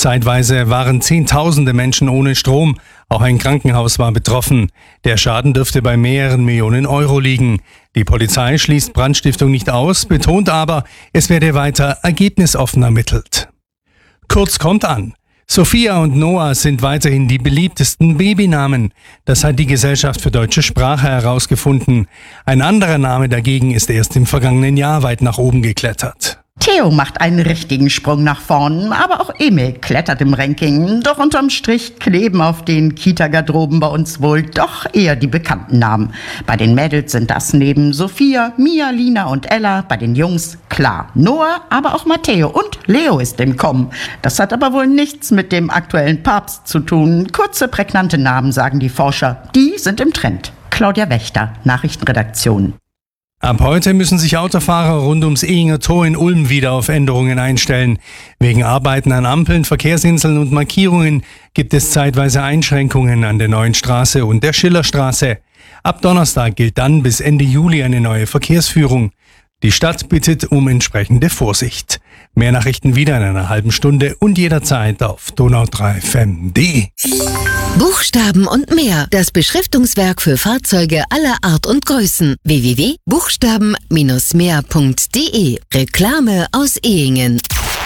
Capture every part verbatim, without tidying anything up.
Zeitweise waren Zehntausende Menschen ohne Strom. Auch ein Krankenhaus war betroffen. Der Schaden dürfte bei mehreren Millionen Euro liegen. Die Polizei schließt Brandstiftung nicht aus, betont aber, es werde weiter ergebnisoffen ermittelt. Kurz kommt an. Sophia und Noah sind weiterhin die beliebtesten Babynamen. Das hat die Gesellschaft für deutsche Sprache herausgefunden. Ein anderer Name dagegen ist erst im vergangenen Jahr weit nach oben geklettert. Theo macht einen richtigen Sprung nach vorn, aber auch Emil klettert im Ranking. Doch unterm Strich kleben auf den Kita-Garderoben bei uns wohl doch eher die bekannten Namen. Bei den Mädels sind das neben Sophia, Mia, Lina und Ella, bei den Jungs klar Noah, aber auch Matteo und Leo ist im Kommen. Das hat aber wohl nichts mit dem aktuellen Papst zu tun. Kurze, prägnante Namen, sagen die Forscher. Die sind im Trend. Claudia Wächter, Nachrichtenredaktion. Ab heute müssen sich Autofahrer rund ums Ehinger Tor in Ulm wieder auf Änderungen einstellen. Wegen Arbeiten an Ampeln, Verkehrsinseln und Markierungen gibt es zeitweise Einschränkungen an der Neuen Straße und der Schillerstraße. Ab Donnerstag gilt dann bis Ende Juli eine neue Verkehrsführung. Die Stadt bittet um entsprechende Vorsicht. Mehr Nachrichten wieder in einer halben Stunde und jederzeit auf donau drei F M punkt de. Buchstaben und mehr. Das Beschriftungswerk für Fahrzeuge aller Art und Größen. w w w punkt buchstaben Bindestrich mehr punkt de. Reklame aus Ehingen.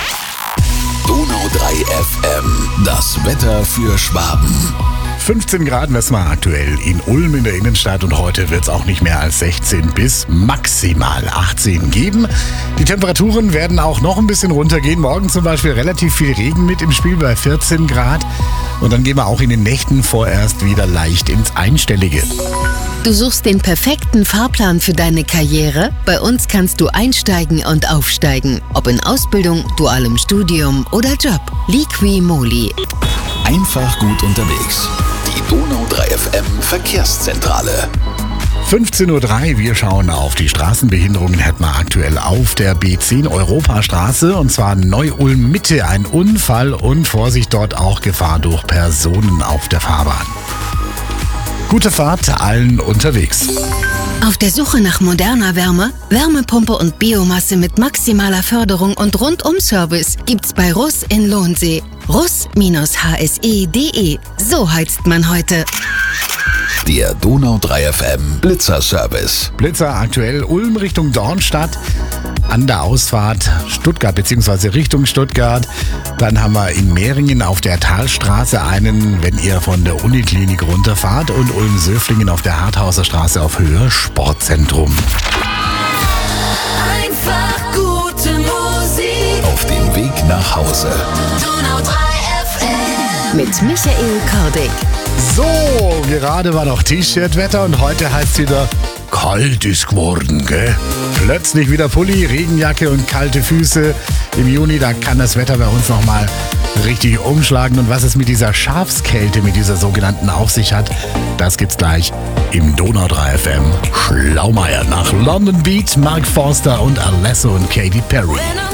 Donau drei F M. Das Wetter für Schwaben. fünfzehn Grad messen wir aktuell in Ulm in der Innenstadt und heute wird es auch nicht mehr als sechzehn bis maximal achtzehn geben. Die Temperaturen werden auch noch ein bisschen runtergehen. Morgen zum Beispiel relativ viel Regen mit im Spiel bei vierzehn Grad. Und dann gehen wir auch in den Nächten vorerst wieder leicht ins Einstellige. Du suchst den perfekten Fahrplan für deine Karriere? Bei uns kannst du einsteigen und aufsteigen. Ob in Ausbildung, dualem Studium oder Job. Liqui Moly. Einfach gut unterwegs. Die Donau drei F M Verkehrszentrale. fünfzehn Uhr drei, wir schauen auf die Straßenbehinderungen, hätten wir aktuell auf der B zehn Europastraße und zwar Neu-Ulm Mitte. Ein Unfall und Vorsicht, dort auch Gefahr durch Personen auf der Fahrbahn. Gute Fahrt allen unterwegs. Auf der Suche nach moderner Wärme, Wärmepumpe und Biomasse mit maximaler Förderung und Rundum-Service gibt's bei Russ in Lohnsee. russ H S E punkt de. So heizt man heute. Der Donau drei F M Blitzer-Service. Blitzer aktuell Ulm Richtung Dornstadt. An der Ausfahrt Stuttgart bzw. Richtung Stuttgart. Dann haben wir in Mehringen auf der Talstraße einen, wenn ihr von der Uniklinik runterfahrt, und Ulm-Söflingen auf der Harthauser Straße auf Höhe Sportzentrum. Einfach gute Musik. Auf dem Weg nach Hause. Donau drei F M. Mit Michael Kordick. So, gerade war noch T-Shirt-Wetter und heute heißt es wieder, kalt ist geworden, gell? Plötzlich wieder Pulli, Regenjacke und kalte Füße. Im Juni, da kann das Wetter bei uns nochmal richtig umschlagen. Und was es mit dieser Schafskälte, mit dieser sogenannten auf sich hat, das gibt's gleich im Donau drei F M Schlaumeier nach London Beat, Mark Forster und Alesso und Katy Perry.